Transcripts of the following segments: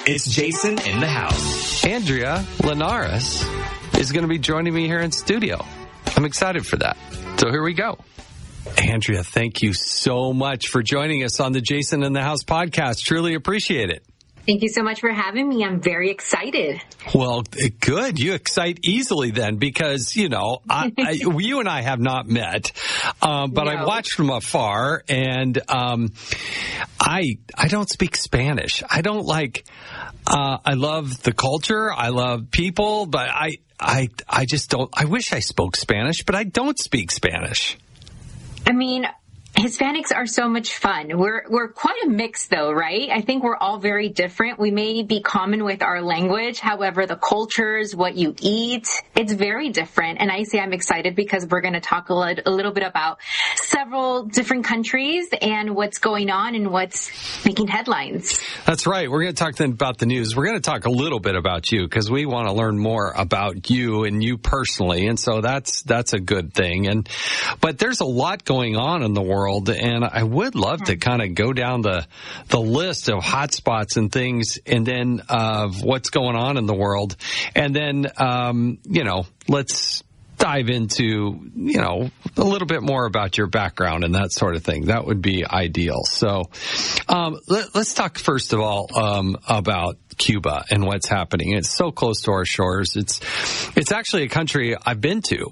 It's Jason in the house. Andrea Linares is going to be joining me here in studio. I'm excited for that. So here we go. Andrea, thank you so much for joining us on the Jason in the House podcast. Truly appreciate it. Thank you so much for having me. I'm very excited. Well, good. You excite easily then because, you know, you and I have not met, but no. I've watched from afar and I don't speak Spanish. I don't I love the culture. I love people, but I just don't. I wish I spoke Spanish, but I don't speak Spanish. I mean, Hispanics are so much fun. We're quite a mix though, right? I think we're all very different. We may be common with our language. However, the cultures, what you eat, it's very different. And I say I'm excited because we're going to talk a little bit about several different countries and what's going on and what's making headlines. That's right. We're going to talk then about the news. We're going to talk a little bit about you because we want to learn more about you and you personally. And so that's a good thing. But there's a lot going on in the world. And I would love to kind of go down the list of hotspots and things and then of what's going on in the world. And then, let's dive into, a little bit more about your background and that sort of thing. That would be ideal. So let's talk first of all about Cuba and what's happening. It's so close to our shores. It's actually a country I've been to.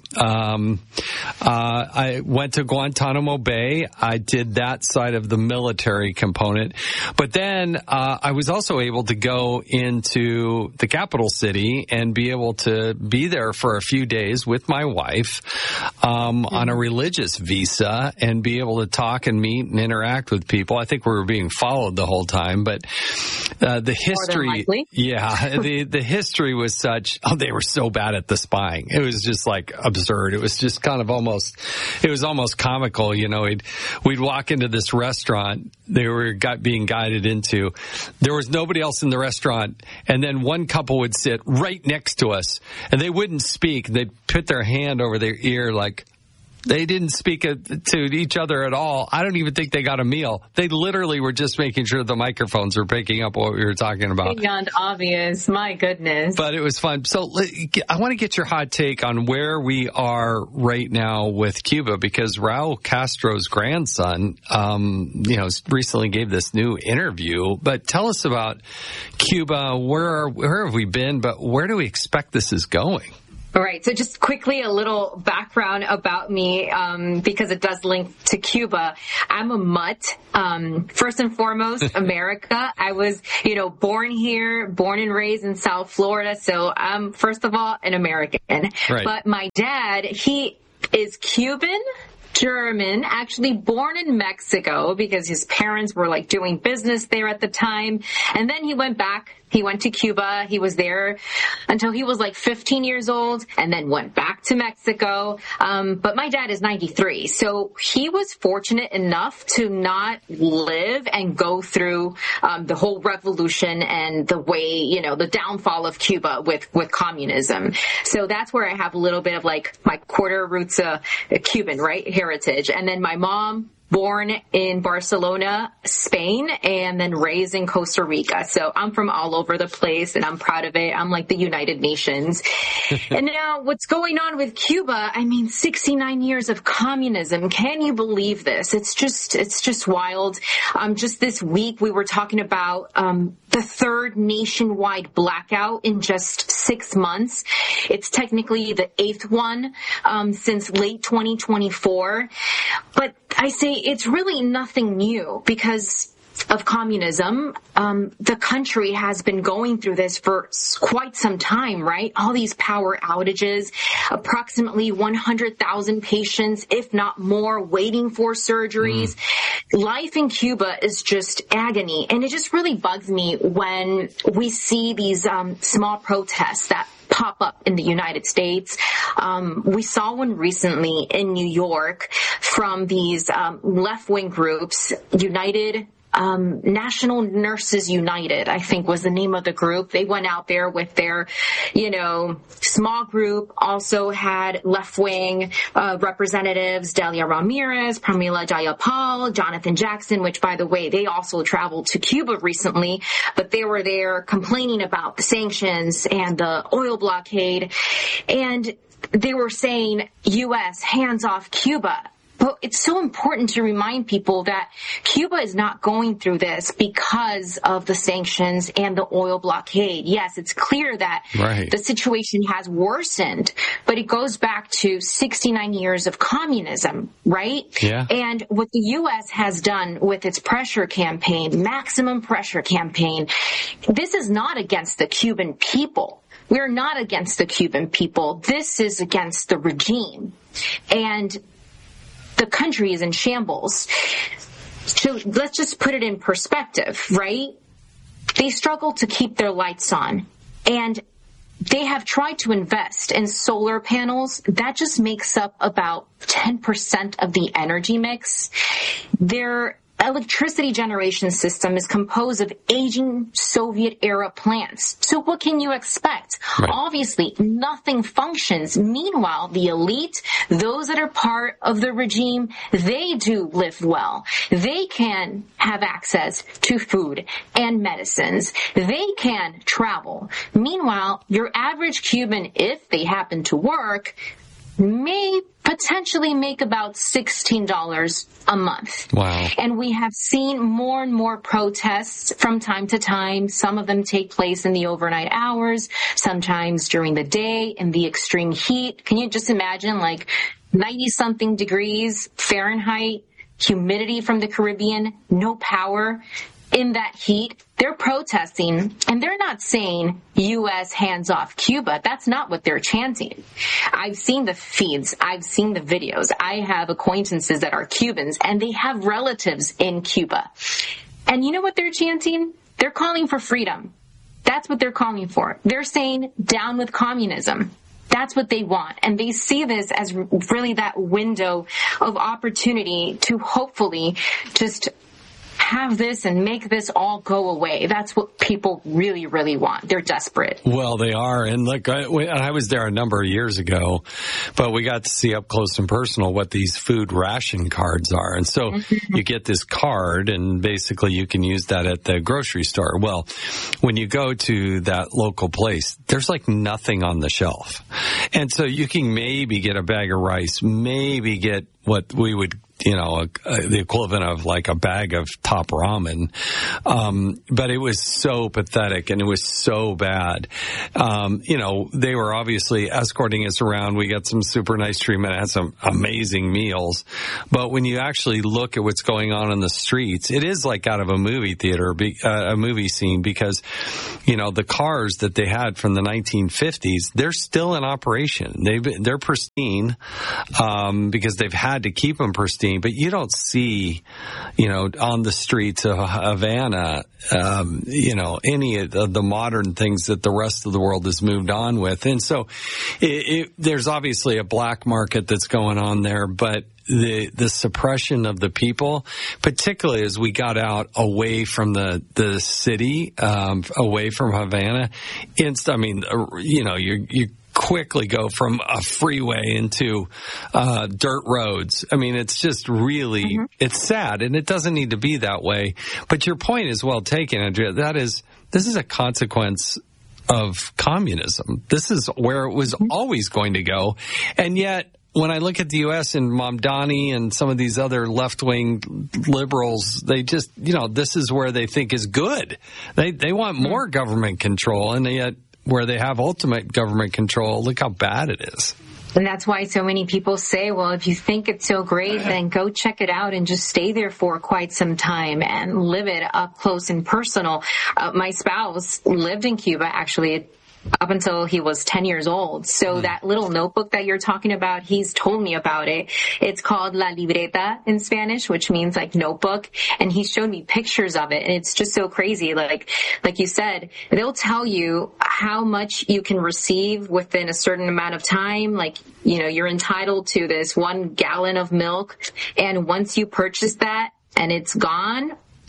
I went to Guantanamo Bay. I did that side of the military component. But then I was also able to go into the capital city and be able to be there for a few days with my wife on a religious visa and be able to talk and meet and interact with people. I think we were being followed the whole time, but the history, the history was such, they were so bad at the spying. It was just like absurd. It was just kind of almost comical. We'd walk into this restaurant they were being guided into. There was nobody else in the restaurant. And then one couple would sit right next to us and they wouldn't speak. They'd put their hand over their ear like, they didn't speak to each other at all. I don't even think they got a meal. They literally were just making sure the microphones were picking up what we were talking about. Beyond obvious. My goodness. But it was fun. So I want to get your hot take on where we are right now with Cuba because Raul Castro's grandson, recently gave this new interview. But tell us about Cuba. Where have we been? But where do we expect this is going? All right. So just quickly, a little background about me, because it does link to Cuba. I'm a mutt. First and foremost, America. I was, born here, born and raised in South Florida. So I'm, first of all, an American. Right. But my dad, he is Cuban, German, actually born in Mexico because his parents were doing business there at the time. And then he went back. He went to Cuba. He was there until he was 15 years old and then went back to Mexico. But my dad is 93. So he was fortunate enough to not live and go through the whole revolution and the way, the downfall of Cuba with communism. So that's where I have a little bit of my quarter roots Cuban, right? Heritage. And then my mom, born in Barcelona, Spain, and then raised in Costa Rica. So I'm from all over the place and I'm proud of it. I'm like the United Nations. And now what's going on with Cuba? 69 years of communism. Can you believe this? It's just wild. Just this week we were talking about, the third nationwide blackout in just 6 months. It's technically the 8th one, since late 2024. But I say it's really nothing new because of communism. The country has been going through this for quite some time, right? All these power outages, approximately 100,000 patients, if not more, waiting for surgeries. Life in Cuba is just agony. And it just really bugs me when we see these small protests that pop up in the United States. We saw one recently in New York from these left-wing groups, United National Nurses United, I think was the name of the group. They went out there with their, small group, also had left-wing representatives, Delia Ramirez, Pramila Jayapal, Jonathan Jackson, which, by the way, they also traveled to Cuba recently, but they were there complaining about the sanctions and the oil blockade. And they were saying, U.S., hands off Cuba. But it's so important to remind people that Cuba is not going through this because of the sanctions and the oil blockade. Yes, it's clear that the situation has worsened, but it goes back to 69 years of communism, right? Yeah. And what the U.S. has done with its pressure campaign, maximum pressure campaign, this is not against the Cuban people. We're not against the Cuban people. This is against the regime. And the country is in shambles. So let's just put it in perspective, right? They struggle to keep their lights on, and they have tried to invest in solar panels. That just makes up about 10% of the energy mix. Their electricity generation system is composed of aging Soviet-era plants. So what can you expect? Right. Obviously, nothing functions. Meanwhile, the elite, those that are part of the regime, they do live well. They can have access to food and medicines. They can travel. Meanwhile, your average Cuban, if they happen to work, may potentially make about $16 a month. Wow. And we have seen more and more protests from time to time. Some of them take place in the overnight hours, sometimes during the day in the extreme heat. Can you just imagine 90-something degrees Fahrenheit, humidity from the Caribbean, no power? In that heat, they're protesting, and they're not saying U.S. hands off Cuba. That's not what they're chanting. I've seen the feeds. I've seen the videos. I have acquaintances that are Cubans, and they have relatives in Cuba. And you know what they're chanting? They're calling for freedom. That's what they're calling for. They're saying down with communism. That's what they want. And they see this as really that window of opportunity to hopefully just have this and make this all go away. That's what people really, really want. They're desperate. Well, they are. And look, I was there a number of years ago, but we got to see up close and personal what these food ration cards are. And so you get this card, and basically you can use that at the grocery store. Well, when you go to that local place, there's nothing on the shelf. And so you can maybe get a bag of rice, maybe get what we would the equivalent of a bag of top ramen. But it was so pathetic and it was so bad. They were obviously escorting us around. We got some super nice treatment, had some amazing meals. But when you actually look at what's going on in the streets, it is out of a movie theater, a movie scene, because, the cars that they had from the 1950s, they're still in operation. They're pristine, because they've had to keep them pristine. But you don't see, on the streets of Havana, any of the modern things that the rest of the world has moved on with. And so there's obviously a black market that's going on there, but the suppression of the people, particularly as we got out away from the city, away from Havana, you quickly go from a freeway into dirt roads. It's just really, it's sad, and it doesn't need to be that way. But your point is well taken, Andrea. This is a consequence of communism. This is where it was always going to go. And yet, when I look at the U.S. and Mamdani and some of these other left-wing liberals, they just, this is where they think is good. They want more government control, and yet where they have ultimate government control, look how bad it is. And that's why so many people say, well, if you think it's so great, then go check it out and just stay there for quite some time and live it up close and personal. My spouse lived in Cuba, actually, up until he was 10 years old. So that little notebook that you're talking about, he's told me about it. It's called La Libreta in Spanish, which means notebook. And he showed me pictures of it. And it's just so crazy. Like you said, they'll tell you how much you can receive within a certain amount of time. You're entitled to this 1 gallon of milk. And once you purchase that and it's gone,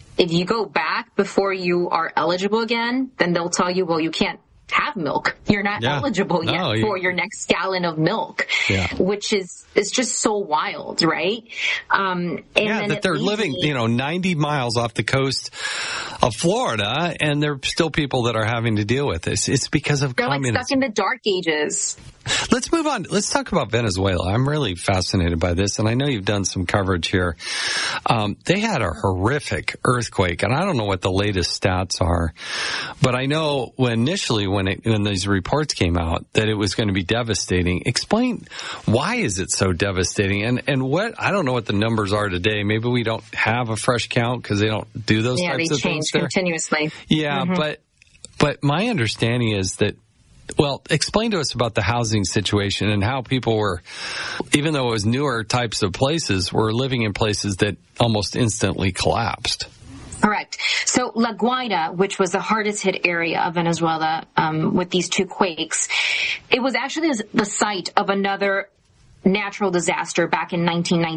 if you go back before you are eligible again, then they'll tell you, well, you can't have milk. You're not eligible yet for your next gallon of milk, which is just so wild, right? And that they're living, 90 miles off the coast of Florida, and there are still people that are having to deal with this. It's because of communism. Like stuck in the dark ages. Let's move on. Let's talk about Venezuela. I'm really fascinated by this, and I know you've done some coverage here. They had a horrific earthquake, and I don't know what the latest stats are, but I know when these reports came out that it was going to be devastating. Explain why is it so devastating, and what, I don't know what the numbers are today. Maybe we don't have a fresh count because they don't do those types of things. Yeah, they change continuously. Yeah, but my understanding is that, well, explain to us about the housing situation and how people were, even though it was newer types of places, were living in places that almost instantly collapsed. Correct. So La Guaira, which was the hardest hit area of Venezuela with these two quakes, it was actually the site of another natural disaster back in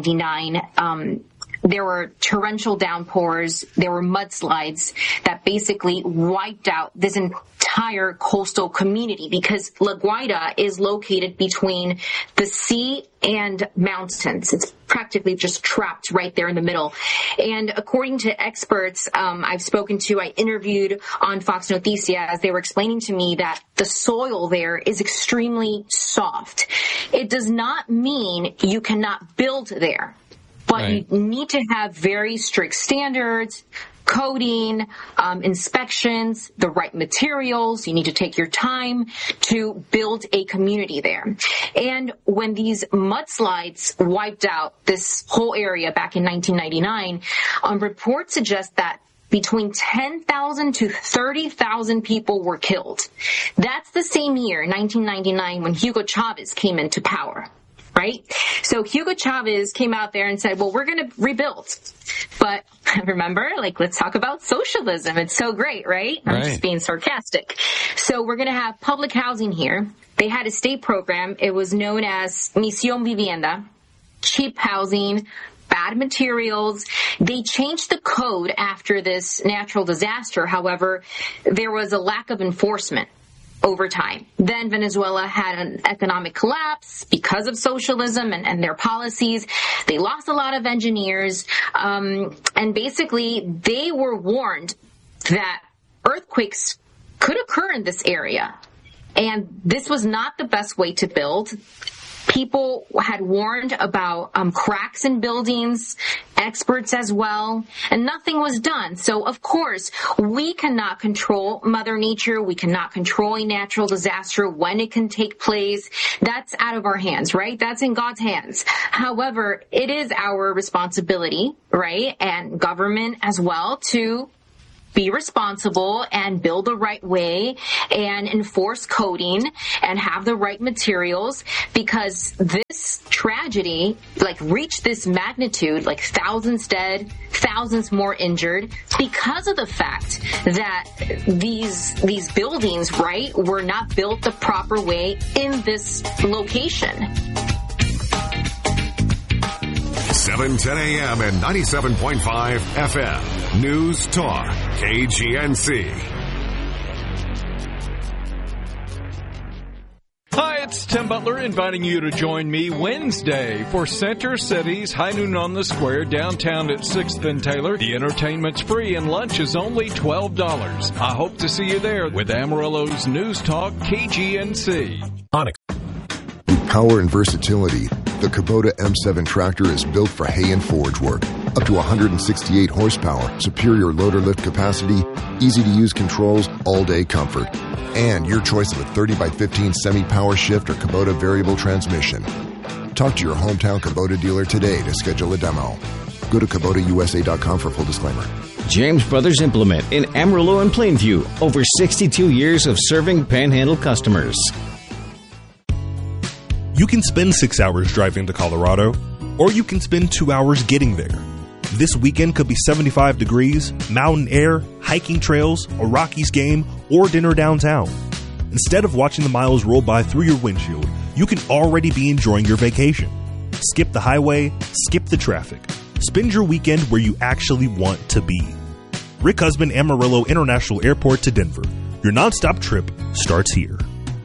1999. There were torrential downpours, there were mudslides that basically wiped out this entire coastal community because La Guaira is located between the sea and mountains. It's practically just trapped right there in the middle. And according to experts I've spoken to, I interviewed on Fox Noticias, they were explaining to me that the soil there is extremely soft. It does not mean you cannot build there. But you need to have very strict standards, coding, inspections, the right materials. You need to take your time to build a community there. And when these mudslides wiped out this whole area back in 1999, reports suggest that between 10,000 to 30,000 people were killed. That's the same year, 1999, when Hugo Chavez came into power. Right? So Hugo Chavez came out there and said, well, we're going to rebuild. But remember, let's talk about socialism. It's so great, right? I'm just being sarcastic. So we're going to have public housing here. They had a state program. It was known as Misión Vivienda, cheap housing, bad materials. They changed the code after this natural disaster. However, there was a lack of enforcement over time. Then Venezuela had an economic collapse because of socialism and their policies. They lost a lot of engineers. And basically, they were warned that earthquakes could occur in this area. And this was not the best way to build. People had warned about cracks in buildings, experts as well, and nothing was done. So, of course, we cannot control Mother Nature. We cannot control a natural disaster, when it can take place. That's out of our hands, right? That's in God's hands. However, it is our responsibility, right, and government as well, to be responsible and build the right way and enforce coding and have the right materials, because this tragedy reached this magnitude, thousands dead, thousands more injured, because of the fact that these buildings, right, were not built the proper way in this location. 7:10 a.m. and 97.5 FM. News Talk, KGNC. Hi, it's Tim Butler inviting you to join me Wednesday for Center City's High Noon on the Square downtown at 6th and Taylor. The entertainment's free and lunch is only $12. I hope to see you there with Amarillo's News Talk, KGNC. Onyx. Power and versatility. The Kubota M7 tractor is built for hay and forage work. Up to 168 horsepower, superior loader lift capacity, easy-to-use controls, all-day comfort. And your choice of a 30x15 semi-power shift or Kubota variable transmission. Talk to your hometown Kubota dealer today to schedule a demo. Go to KubotaUSA.com for full disclaimer. James Brothers Implement in Amarillo and Plainview. Over 62 years of serving Panhandle customers. You can spend 6 hours driving to Colorado, or you can spend 2 hours getting there. This weekend could be 75 degrees, mountain air, hiking trails, a Rockies game, or dinner downtown. Instead of watching the miles roll by through your windshield, you can already be enjoying your vacation. Skip the highway, skip the traffic. Spend your weekend where you actually want to be. Rick Husband Amarillo International Airport to Denver. Your nonstop trip starts here.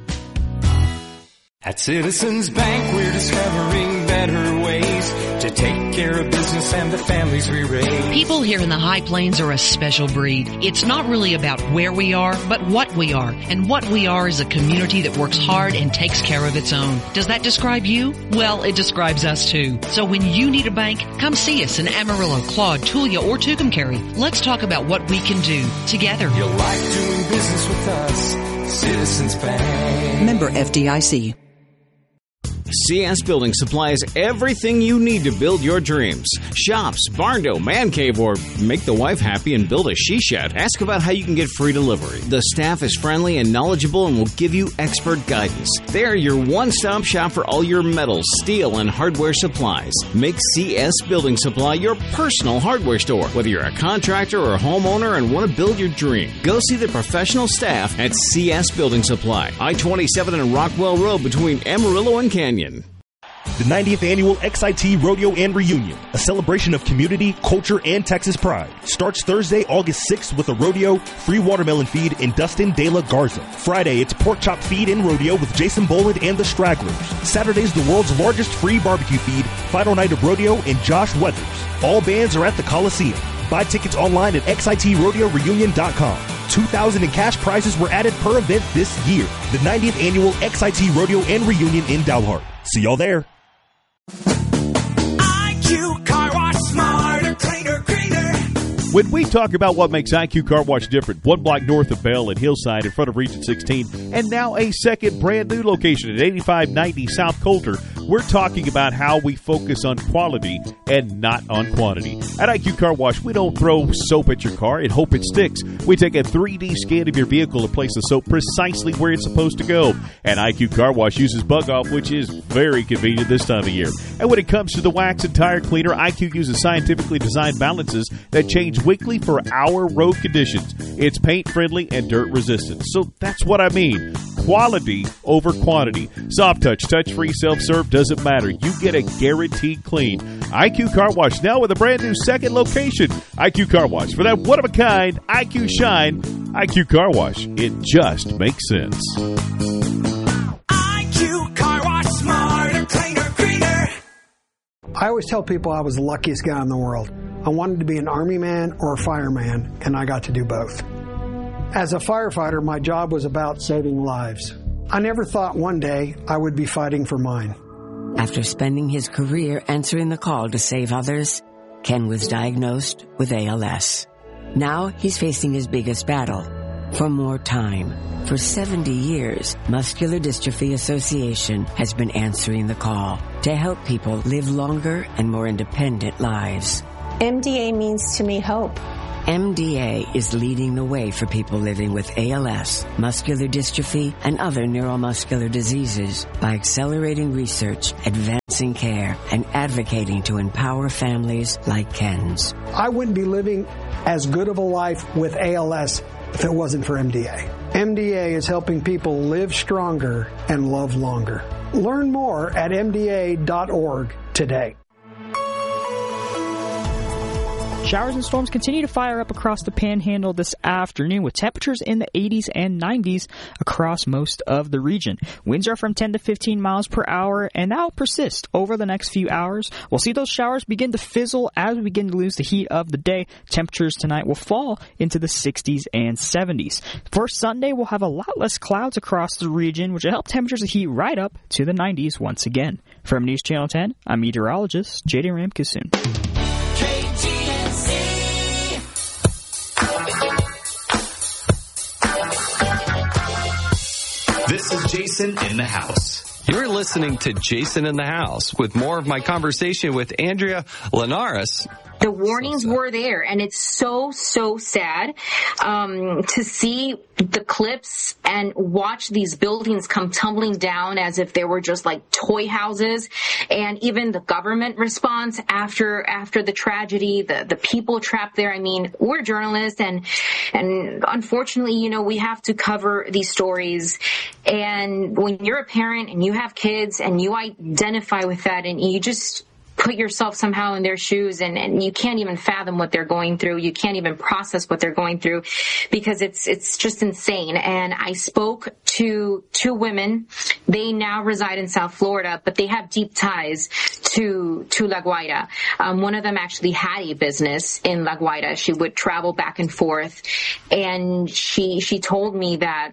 At Citizens Bank, we're discovering better ways to take care of business and the families we raise. People here in the High Plains are a special breed. It's not really about where we are, but what we are. And what we are is a community that works hard and takes care of its own. Does that describe you? Well, it describes us too. So when you need a bank, come see us in Amarillo, Claude, Tulia, or Tucumcari. Let's talk about what we can do together. You'll like doing business with us, Citizens Bank. Member FDIC. CS Building Supply is everything you need to build your dreams. Shops, barn door, man cave, or make the wife happy and build a she-shed. Ask about how you can get free delivery. The staff is friendly and knowledgeable and will give you expert guidance. They are your one-stop shop for all your metals, steel, and hardware supplies. Make CS Building Supply your personal hardware store. Whether you're a contractor or a homeowner and want to build your dream, go see the professional staff at CS Building Supply. I-27 and Rockwell Road between Amarillo and Canyon. The 90th Annual XIT Rodeo and Reunion, a celebration of community, culture, and Texas pride, starts Thursday, August 6th with a rodeo, free watermelon feed, and Dustin De La Garza. Friday, it's pork chop feed and rodeo with Jason Boland and the Stragglers. Saturday's the world's largest free barbecue feed, final night of rodeo, and Josh Weathers. All bands are at the Coliseum. Buy tickets online at XITRodeoReunion.com. $2,000 in cash prizes were added per event this year. The 90th Annual XIT Rodeo and Reunion in Dalhart. See y'all there. IQ Car Wash, smarter, cleaner, greener. When we talk about what makes IQ Car Wash different, one block north of Bell and Hillside in front of Region 16, and now a second brand new location at 8590 South Coulter, we're talking about how we focus on quality and not on quantity. At IQ Car Wash, we don't throw soap at your car and hope it sticks. We take a 3D scan of your vehicle and place the soap precisely where it's supposed to go. And IQ Car Wash uses Bug Off, which is very convenient this time of year. And when it comes to the wax and tire cleaner, IQ uses scientifically designed balances that change weekly for our road conditions. It's paint friendly and dirt resistant. So that's what I mean. Quality over quantity. Soft touch, touch-free, self-serve, doesn't matter. You get a guaranteed clean. IQ Car Wash now with a brand new second location. IQ Car Wash. For that one-of-a-kind IQ shine, IQ Car Wash. It just makes sense. IQ Car Wash, smarter, cleaner, greener. I always tell people I was the luckiest guy in the world. I wanted to be an Army man or a fireman, and I got to do both. As a firefighter, my job was about saving lives. I never thought one day I would be fighting for mine. After spending his career answering the call to save others, Ken was diagnosed with ALS. Now he's facing his biggest battle, for more time. For 70 years, Muscular Dystrophy Association has been answering the call to help people live longer and more independent lives. MDA means to me hope. MDA is leading the way for people living with ALS, muscular dystrophy, and other neuromuscular diseases by accelerating research, advancing care, and advocating to empower families like Ken's. I wouldn't be living as good of a life with ALS if it wasn't for MDA. MDA is helping people live stronger and love longer. Learn more at MDA.org today. Showers and storms continue to fire up across the Panhandle this afternoon with temperatures in the 80s and 90s across most of the region. Winds are from 10 to 15 miles per hour, and that will persist over the next few hours. We'll see those showers begin to fizzle as we begin to lose the heat of the day. Temperatures tonight will fall into the 60s and 70s. For Sunday, we'll have a lot less clouds across the region, which will help temperatures heat right up to the 90s once again. From News Channel 10, I'm meteorologist J.D. Ramkisoon. This is Jason in the House. You're listening to Jason in the House with more of my conversation with Andrea Linares. The warnings were there, and it's so sad to see the clips and watch these buildings come tumbling down as if they were just like toy houses. And even the government response after the tragedy, the people trapped there. I mean, we're journalists, and unfortunately, you know, we have to cover these stories. And when you're a parent and you have kids and you identify with that and you just put yourself somehow in their shoes, and you can't even fathom what they're going through. You can't even process what they're going through, because it's just insane. And I spoke to two women. They now reside in South Florida, but they have deep ties to La Guaira. One of them actually had a business in La Guaira. She would travel back and forth, and she told me that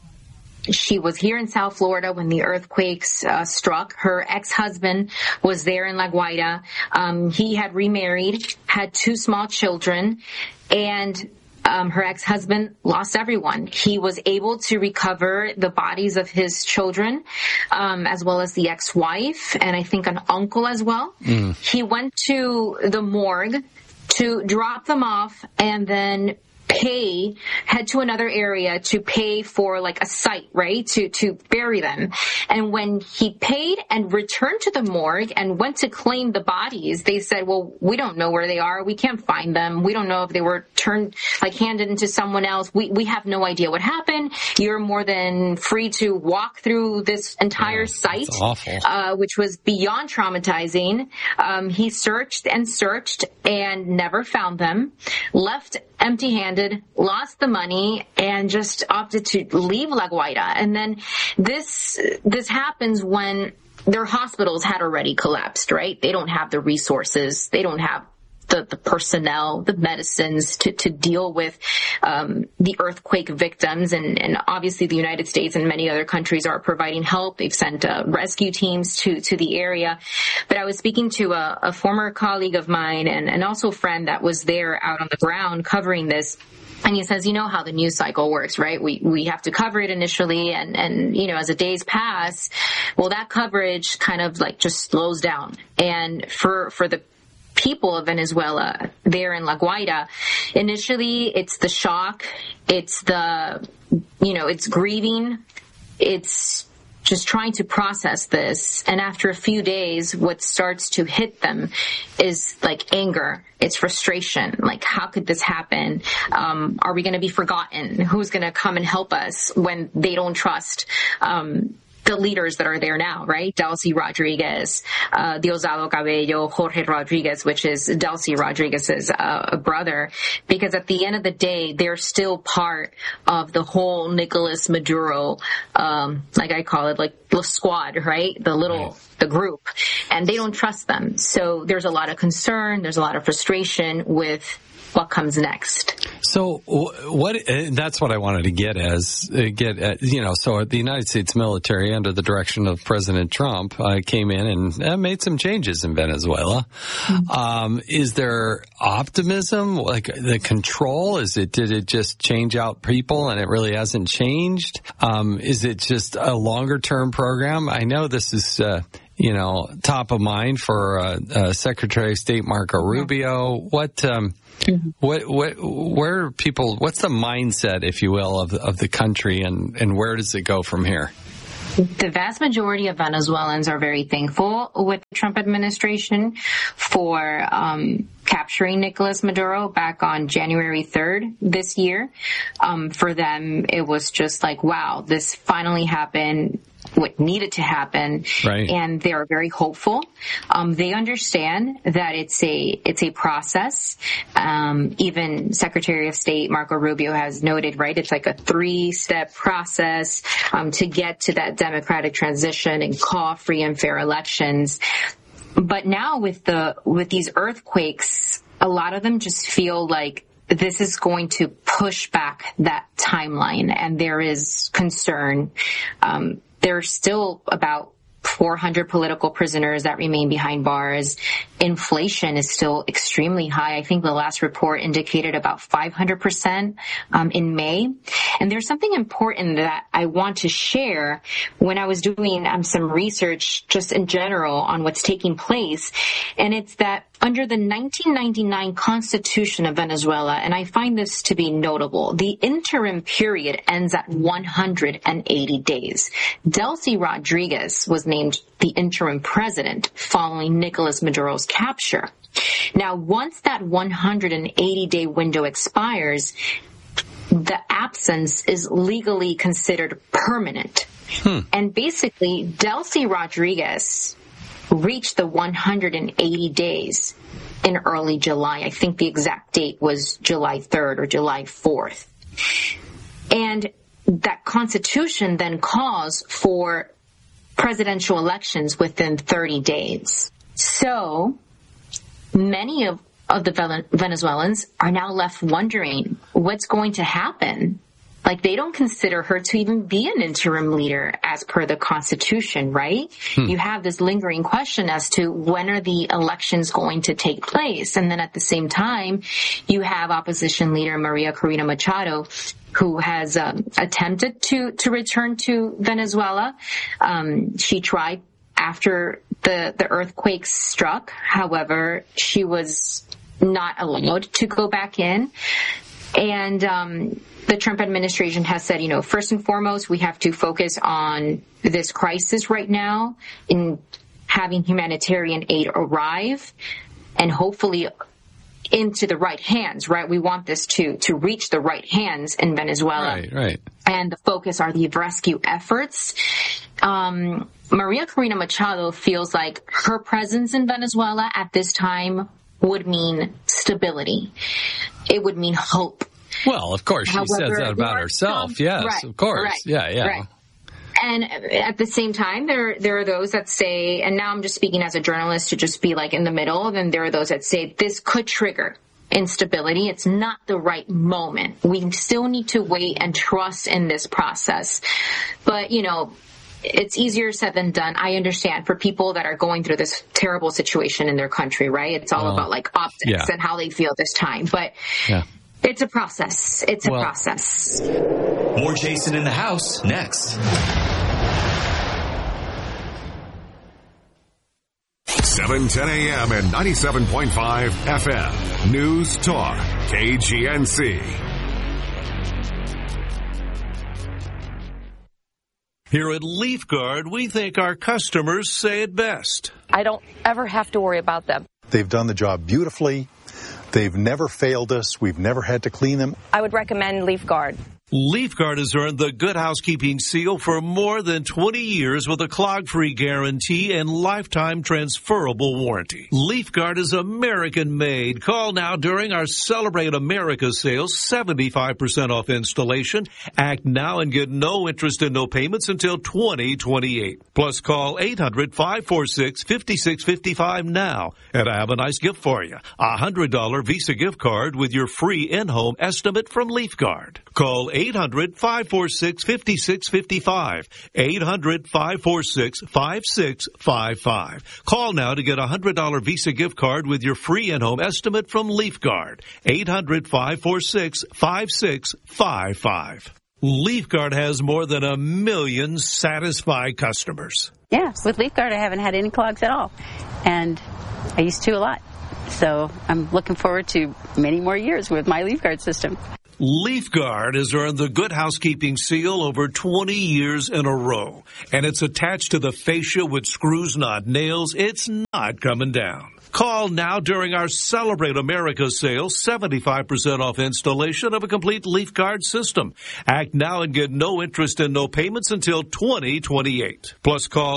she was here in South Florida when the earthquakes struck. Her ex-husband was there in La Guaira. He had remarried, had 2 small children, and her ex-husband lost everyone. He was able to recover the bodies of his children, as well as the ex-wife, and I think an uncle as well. He went to the morgue to drop them off and then head to another area to pay for like a site, right? To bury them. And when he paid and returned to the morgue and went to claim the bodies, they said, well, we don't know where they are. We can't find them. We don't know if they were handed into someone else. We have no idea what happened. You're more than free to walk through this entire site, which was beyond traumatizing. He searched and never found them, left empty-handed, lost the money, and just opted to leave La Guaira. And then this happens when their hospitals had already collapsed, right? They don't have the resources. They don't have the personnel, the medicines to deal with the earthquake victims. And obviously the United States and many other countries are providing help. They've sent rescue teams to the area. But I was speaking to a former colleague of mine and also a friend that was there out on the ground covering this. And he says, you know how the news cycle works, right? We have to cover it initially, and you know, as the days pass, well, that coverage kind of like just slows down. And for the people of Venezuela there in La Guaira, initially it's the shock, it's it's grieving, it's just trying to process this. And after a few days, what starts to hit them is like anger. It's frustration. Like, how could this happen? Are we going to be forgotten? Who's going to come and help us when they don't trust the leaders that are there now, right? Delcy Rodriguez, Diosdado Cabello, Jorge Rodriguez, which is Delcy Rodriguez's brother, because at the end of the day, they're still part of the whole Nicolas Maduro, like I call it, like the squad, right? The group, and they don't trust them. So there's a lot of concern. There's a lot of frustration with what comes next. So that's what I wanted to get at, so the United States military under the direction of President Trump came in and made some changes in Venezuela. Is there optimism, like the control? Did it just change out people and it really hasn't changed? Is it just a longer term program? I know this is, top of mind for Secretary of State Marco Rubio. Where are people, what's the mindset, if you will, of the country, and where does it go from here? The vast majority of Venezuelans are very thankful with the Trump administration for capturing Nicolas Maduro back on January 3rd this year. For them, it was just like, wow, this finally happened. What needed to happen, right. And they are very hopeful. They understand that it's a process. Even Secretary of State Marco Rubio has noted, right? It's like a 3-step process to get to that democratic transition and call free and fair elections. But now with these earthquakes, a lot of them just feel like this is going to push back that timeline, and there is concern. There's still about 400 political prisoners that remain behind bars. Inflation is still extremely high. I think the last report indicated about 500% in May. And there's something important that I want to share when I was doing some research just in general on what's taking place. And it's that under the 1999 Constitution of Venezuela, and I find this to be notable, the interim period ends at 180 days. Delcy Rodriguez was named the interim president following Nicolas Maduro's capture. Now, once that 180-day window expires, the absence is legally considered permanent. And basically, Delcy Rodriguez reached the 180 days in early July. I think the exact date was July 3rd or July 4th. And that Constitution then calls for presidential elections within 30 days. So many of the Venezuelans are now left wondering what's going to happen. Like, they don't consider her to even be an interim leader as per the Constitution, right? You have this lingering question as to when are the elections going to take place. And then at the same time, you have opposition leader Maria Corina Machado, who has attempted to return to Venezuela. She tried after the earthquake struck. However, she was not allowed to go back in. And the Trump administration has said, first and foremost, we have to focus on this crisis right now in having humanitarian aid arrive and hopefully into the right hands, right? We want this to reach the right hands in Venezuela. Right. And the focus are the rescue efforts. Maria Corina Machado feels like her presence in Venezuela at this time would mean stability. It would mean hope. Well, of course, she says that about herself. Yes, right, of course. Right, yeah. Right. And at the same time, there are those that say, and now I'm just speaking as a journalist to just be like in the middle, then there are those that say this could trigger instability. It's not the right moment. We still need to wait and trust in this process. But, it's easier said than done. I understand for people that are going through this terrible situation in their country, right? It's all about like optics and how they feel this time. But it's a process. It's a process. More Jason in the House next. 7:10 a.m. and 97.5 FM. News Talk. KGNC. Here at LeafGuard, we think our customers say it best. I don't ever have to worry about them. They've done the job beautifully. They've never failed us. We've never had to clean them. I would recommend LeafGuard. LeafGuard has earned the Good Housekeeping seal for more than 20 years with a clog-free guarantee and lifetime transferable warranty. LeafGuard is American-made. Call now during our Celebrate America sale, 75% off installation. Act now and get no interest and no payments until 2028. Plus, call 800-546-5655 now. And I have a nice gift for you. A $100 Visa gift card with your free in-home estimate from LeafGuard. Call 800-546-5655. 800-546-5655. Call now to get a $100 Visa gift card with your free in-home estimate from LeafGuard. 800-546-5655. LeafGuard has more than 1 million satisfied customers. Yeah, with LeafGuard I haven't had any clogs at all. And I used to a lot. So I'm looking forward to many more years with my LeafGuard system. LeafGuard has earned the Good Housekeeping seal over 20 years in a row. And it's attached to the fascia with screws, not nails. It's not coming down. Call now during our Celebrate America sale, 75% off installation of a complete LeafGuard system. Act now and get no interest and no payments until 2028. Plus, call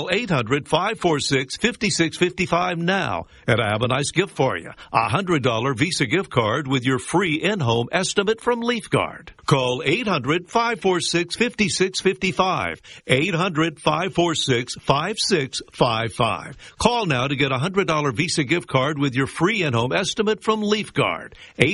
800-546-5655 now. And I have a nice gift for you. A $100 Visa gift card with your free in-home estimate from LeafGuard. Call 800-546-5655. 800-546-5655. Call now to get a $100 Visa gift card with your free in-home estimate from LeafGuard.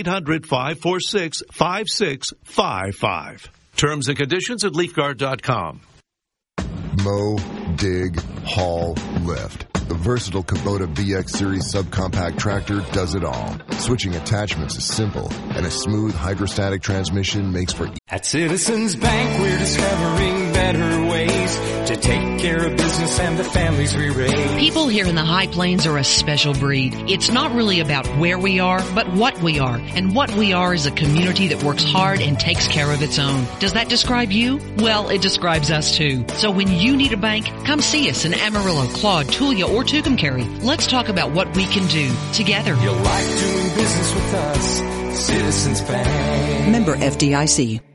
800-546-5655. Terms and conditions at LeafGuard.com. Mow, dig, haul, lift. The versatile Kubota BX Series subcompact tractor does it all. Switching attachments is simple, and a smooth hydrostatic transmission makes for... At Citizens Bank, we're discovering better ways to take care of business and the families we raise. People here in the High Plains are a special breed. It's not really about where we are, but what we are. And what we are is a community that works hard and takes care of its own. Does that describe you? Well, it describes us too. So when you need a bank, come see us in Amarillo, Claude, Tulia, or Tucumcari. Let's talk about what we can do together. You'll like doing business with us, Citizens Bank. Member FDIC.